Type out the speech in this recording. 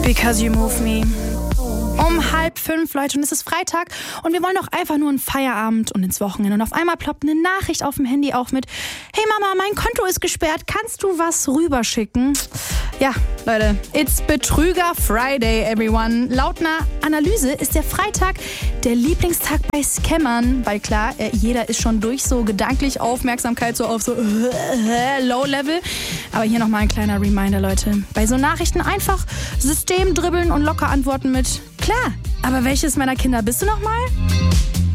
Because you move me. Um 4:30, Leute, und es ist Freitag und wir wollen doch einfach nur einen Feierabend und ins Wochenende. Und auf einmal ploppt eine Nachricht auf dem Handy auf mit: Hey Mama, mein Konto ist gesperrt, kannst du was rüberschicken? Ja, Leute, it's Betrüger Friday, everyone. Laut einer Analyse ist der Freitag der Lieblingstag bei Scammern, weil klar, jeder ist schon durch so gedanklich Aufmerksamkeit so auf so Low-Level. Aber hier nochmal ein kleiner Reminder, Leute. Bei so Nachrichten einfach System dribbeln und locker antworten mit: Klar, aber welches meiner Kinder bist du nochmal?